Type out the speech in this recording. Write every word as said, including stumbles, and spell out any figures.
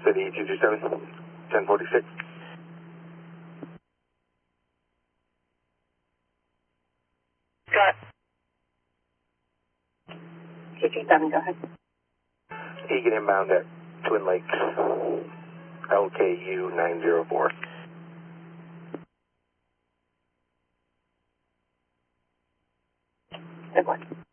City two two seven, ten forty-six. Got two two seven, go ahead. Egan inbound at Twin Lakes, L K U nine zero four. Good one.